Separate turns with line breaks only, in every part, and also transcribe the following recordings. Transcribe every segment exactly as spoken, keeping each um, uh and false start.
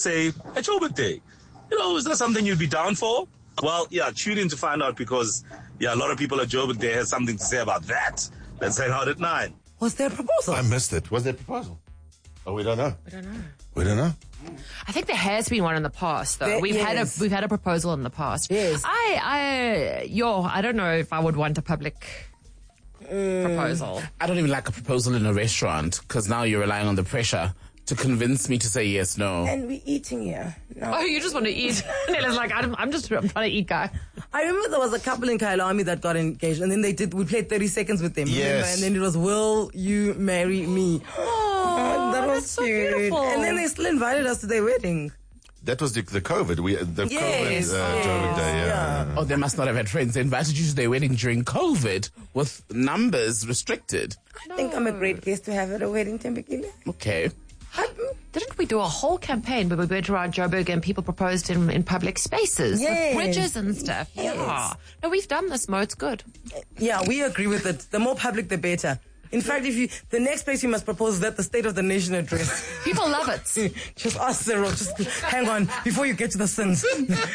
say a Joburg Day. You know, is that something you'd be down for? Well, yeah, tune in to find out because, yeah, a lot of people at Joburg Day have something to say about that. Let's hang out at nine.
Was there a proposal?
I missed it. Was there a proposal? Oh, we don't know.
I don't know.
We don't know.
I think there has been one in the past, though.
There
we've
is.
had a we've had a proposal in the past.
Yes.
I I yo, I don't know if I would want a public
Mm.
proposal.
I don't even like a proposal in a restaurant because now you're relying on the pressure to convince me to say yes, no.
And we're eating here. No.
Oh, you just want to eat? Nella's like, I'm, I'm just I'm trying to eat, guy.
I remember there was a couple in Kyalami that got engaged, and then they did. We played thirty seconds with them.
Yes.
Remember? And then it was, "Will you marry me?"
Oh,
that was
that's so
cute.
beautiful.
And then they still invited us to their wedding.
That was the, the COVID. We the
Yes,
COVID uh,
yes,
Joburg Day. Yeah.
yeah.
Oh, they must not have had friends. They invited you to their wedding during COVID with numbers restricted.
I think I'm a great guest to have at a wedding, Tembekile.
Okay.
Didn't we do a whole campaign where we went around Joburg and people proposed in, in public spaces
Yes.
with bridges and stuff?
Yes.
Yeah. No, we've done this, Mo. It's good.
Yeah, we agree with it. The more public, the better. In fact, if you, the next place you must propose is that the State of the Nation address.
People love it.
Just ask Cyril. Just hang on before you get to the sins.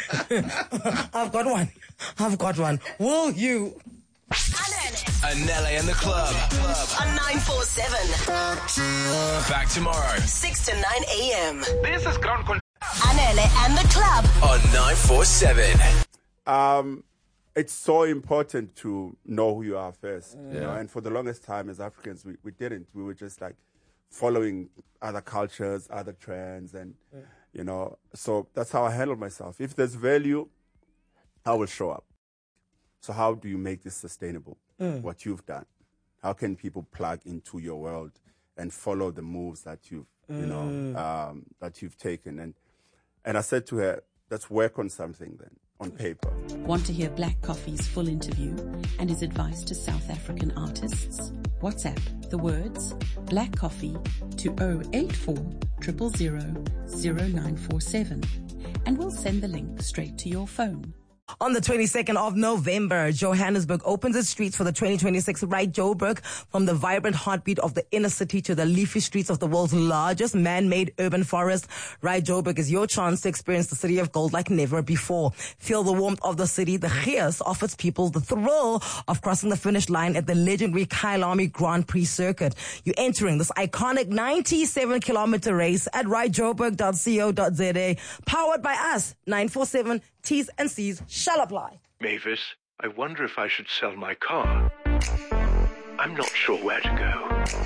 I've got one. I've got one. Will you?
Anele and the club.
On nine four seven.
Back tomorrow
six to nine a.m.
This is Ground Control
Anele and the club.
on nine four seven.
Um, it's so important to know who you are first. You know, and for the longest time as Africans, we, we didn't. We were just like following other cultures, other trends, and you know. So that's how I handle myself. If there's value, I will show up. So how do you make this sustainable? What you've done? How can people plug into your world and follow the moves that you've, you know, um, that you've taken? And and I said to her, let's work on something then, on paper.
Want to hear Black Coffee's full interview and his advice to South African artists? WhatsApp the words Black Coffee to zero eight four zero zero zero zero nine four seven and we'll send the link straight to your phone.
On the twenty-second of November, Johannesburg opens its streets for the twenty twenty-six Ride Joburg. From the vibrant heartbeat of the inner city to the leafy streets of the world's largest man-made urban forest, Ride Joburg is your chance to experience the city of gold like never before. Feel the warmth of the city, the chaos of its people, the thrill of crossing the finish line at the legendary Kyalami Grand Prix circuit. You're entering this iconic ninety-seven kilometer race at ride joburg dot co dot za, powered by us, nine four seven. T's and C's shall apply.
Mavis, I wonder if I should sell my car. I'm not sure where to go.